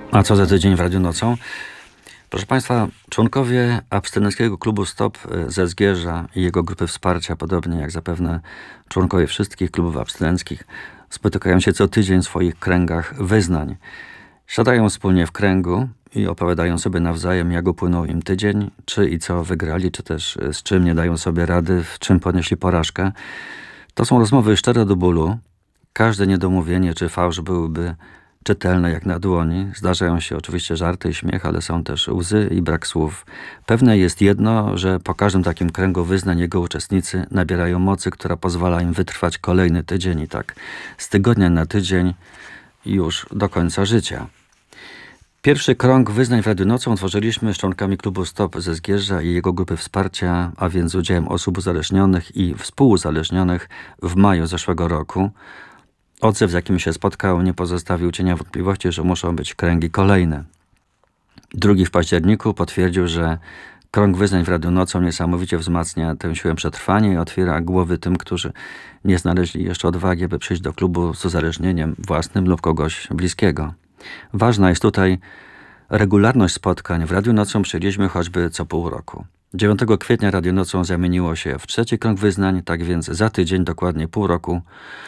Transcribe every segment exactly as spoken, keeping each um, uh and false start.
A co za tydzień w Radiu Nocą? Proszę Państwa, członkowie abstynenckiego klubu Stop ze Zgierza i jego grupy wsparcia, podobnie jak zapewne członkowie wszystkich klubów abstynenckich, spotykają się co tydzień w swoich kręgach wyznań. Siadają wspólnie w kręgu i opowiadają sobie nawzajem, jak upłynął im tydzień, czy i co wygrali, czy też z czym nie dają sobie rady, w czym ponieśli porażkę. To są rozmowy szczere do bólu. Każde niedomówienie czy fałsz byłyby czytelne jak na dłoni. Zdarzają się oczywiście żarty i śmiech, ale są też łzy i brak słów. Pewne jest jedno, że po każdym takim kręgu wyznań jego uczestnicy nabierają mocy, która pozwala im wytrwać kolejny tydzień i tak z tygodnia na tydzień już do końca życia. Pierwszy krąg wyznań w Radiu Nocą tworzyliśmy z członkami klubu Stop ze Zgierza i jego grupy wsparcia, a więc z udziałem osób uzależnionych i współuzależnionych w maju zeszłego roku. Odzew, z jakim się spotkał, nie pozostawił cienia wątpliwości, że muszą być kręgi kolejne. Drugi w październiku potwierdził, że krąg wyznań w Radiu Nocą niesamowicie wzmacnia tę siłę przetrwania i otwiera głowy tym, którzy nie znaleźli jeszcze odwagi, by przyjść do klubu z uzależnieniem własnym lub kogoś bliskiego. Ważna jest tutaj regularność spotkań. W Radiu Nocą przyjęliśmy choćby co pół roku. dziewiątego kwietnia Radio Nocą zamieniło się w trzeci krąg wyznań, tak więc za tydzień, dokładnie pół roku,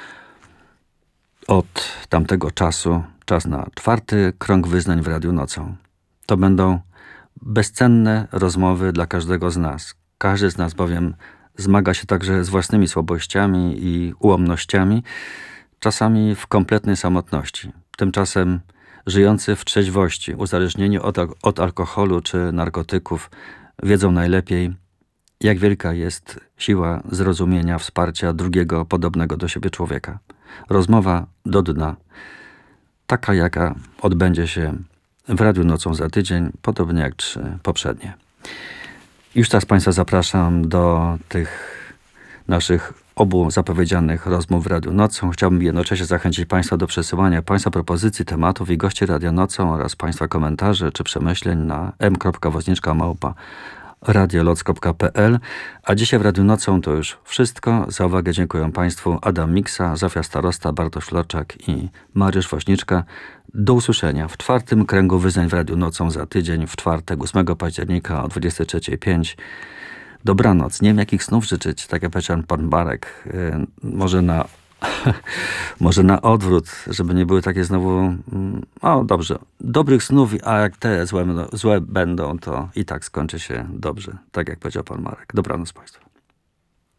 od tamtego czasu czas na czwarty krąg wyznań w Radiu Nocą. To będą bezcenne rozmowy dla każdego z nas. Każdy z nas bowiem zmaga się także z własnymi słabościami i ułomnościami, czasami w kompletnej samotności. Tymczasem żyjący w trzeźwości, uzależnieni od, od alkoholu czy narkotyków, wiedzą najlepiej, jak wielka jest siła zrozumienia, wsparcia drugiego podobnego do siebie człowieka. Rozmowa do dna, taka jaka odbędzie się w Radiu Nocą za tydzień, podobnie jak trzy poprzednie. Już teraz Państwa zapraszam do tych naszych obu zapowiedzianych rozmów w Radiu Nocą. Chciałbym jednocześnie zachęcić Państwa do przesyłania Państwa propozycji tematów i gości Radia Nocą oraz Państwa komentarzy czy przemyśleń na m kropka woźniczka małpa radioloc kropka p l. A dzisiaj w Radiu Nocą to już wszystko. Za uwagę dziękuję Państwu Adam Miksa, Zofia Starosta, Bartosz Floczak i Mariusz Woźniczka. Do usłyszenia w czwartym kręgu wyznań w Radiu Nocą za tydzień, w czwartek, ósmego października o dwudziestej trzeciej pięć. Dobranoc. Nie wiem, jakich snów życzyć, tak jak powiedział pan Marek. Yy, może na może na odwrót, żeby nie były takie znowu o dobrze, dobrych snów, a jak te złe, złe będą, to i tak skończy się dobrze, tak jak powiedział pan Marek. Dobranoc Państwu.